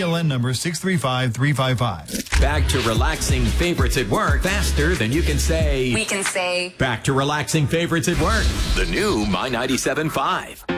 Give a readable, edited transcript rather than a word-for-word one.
TLN number 635355. Back to relaxing favorites at work faster than you can say. We can say. Back to relaxing favorites at work. The new My 97.5.